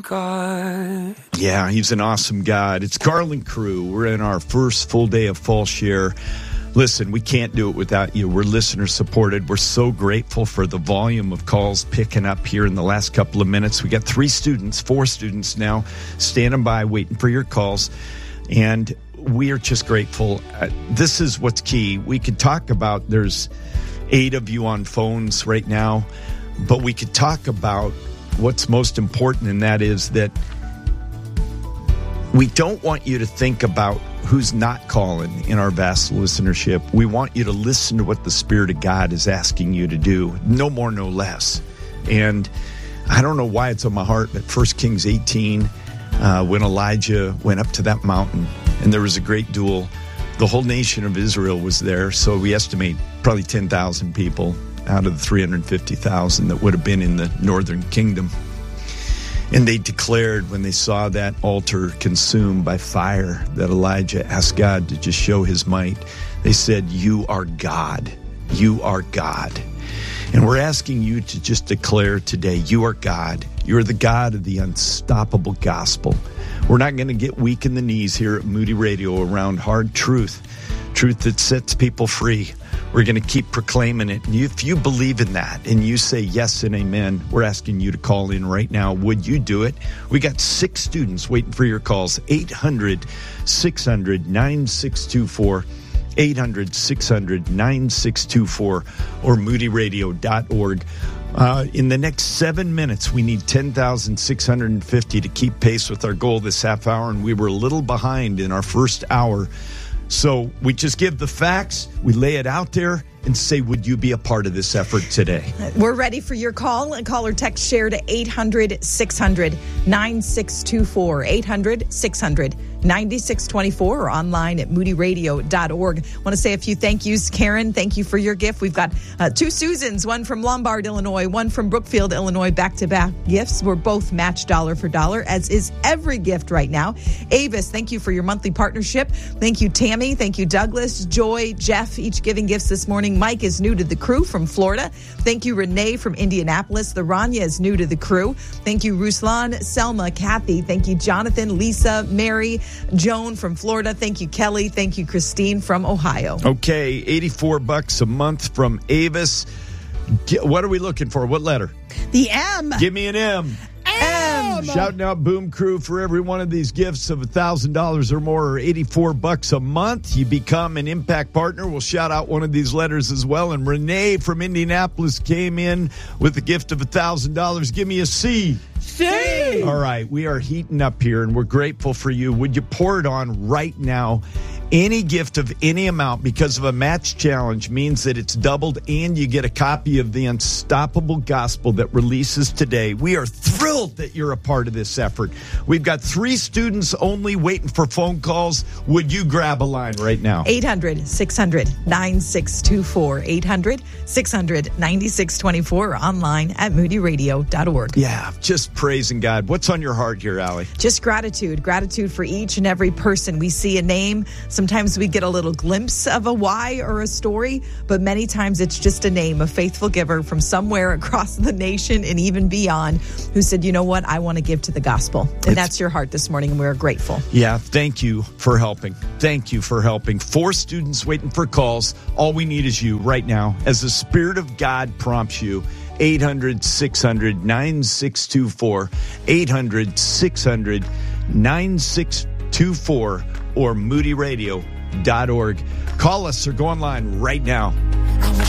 God. Yeah, he's an awesome God. It's Garland Crew. We're in our first full day of Fall Share. Listen, we can't do it without you. We're listener supported. We're so grateful for the volume of calls picking up here in the last couple of minutes. We got 4 students now standing by waiting for your calls. And we are just grateful. This is what's key. We could talk about, there's 8 of you on phones right now, but we could talk about what's most important, and that is that we don't want you to think about who's not calling in our vast listenership. We want you to listen to what the Spirit of God is asking you to do. No more, no less. And I don't know why it's on my heart, but 1 Kings 18, when Elijah went up to that mountain and there was a great duel, the whole nation of Israel was there. So we estimate probably 10,000 people out of the 350,000 that would have been in the northern kingdom. And they declared, when they saw that altar consumed by fire, that Elijah asked God to just show his might. They said, "You are God. You are God." And we're asking you to just declare today, you are God. You're the God of the unstoppable gospel. We're not going to get weak in the knees here at Moody Radio around hard truth that sets people free. We're going to keep proclaiming it. And if you believe in that and you say yes and amen, we're asking you to call in right now. Would you do it? We got 6 students waiting for your calls. 800-600-9624. 800-600-9624 or moodyradio.org. In the next 7 minutes, we need 10,650 to keep pace with our goal this half hour, and we were a little behind in our first hour. So we just give the facts, we lay it out there, and say, would you be a part of this effort today? We're ready for your call. And call or text share to 800-600-9624. 800-600-9624 or online at moodyradio.org. I want to say a few thank yous. Karen, thank you for your gift. We've got 2 Susans, one from Lombard, Illinois, one from Brookfield, Illinois, back-to-back gifts. We're both matched dollar for dollar, as is every gift right now. Avis, thank you for your monthly partnership. Thank you, Tammy. Thank you, Douglas, Joy, Jeff, each giving gifts this morning. Mike is new to the crew from Florida. Thank you, Renee from Indianapolis. The Rania is new to the crew. Thank you, Ruslan, Selma, Kathy. Thank you, Jonathan, Lisa, Mary, Joan from Florida. Thank you, Kelly. Thank you, Christine from Ohio. Okay, $84 a month from Avis. What are we looking for? What letter? The M. Give me an M. Shouting out Boom Crew for every one of these gifts of $1,000 or more, or $84 a month. You become an Impact Partner. We'll shout out one of these letters as well. And Renee from Indianapolis came in with a gift of $1,000. Give me a C. C. All right, we are heating up here, and we're grateful for you. Would you pour it on right now? Any gift of any amount because of a match challenge means that it's doubled, and you get a copy of the Unstoppable Gospel that releases today. We are thrilled that you're a part of this effort. We've got 3 students only waiting for phone calls. Would you grab a line right now? 800-600-9624. 800-600-9624 or online at moodyradio.org. Yeah, just praising God. What's on your heart here, Allie? Just gratitude. Gratitude for each and every person. We see a name. Sometimes we get a little glimpse of a why or a story, but many times it's just a name, a faithful giver from somewhere across the nation and even beyond who said, you know what, I want to give to the gospel. And that's your heart this morning, and we're grateful. Yeah, thank you for helping. Thank you for helping. 4 students waiting for calls. All we need is you right now. As the Spirit of God prompts you, 800-600-9624. 800-600-9624. or moodyradio.org. Call us or go online right now.